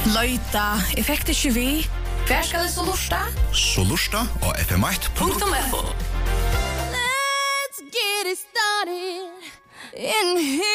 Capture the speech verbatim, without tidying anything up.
Løyta, effekter ikke vi. Hver skal det så lorsta? Så lorsta og F M one Punktum F O. Let's get it started in here.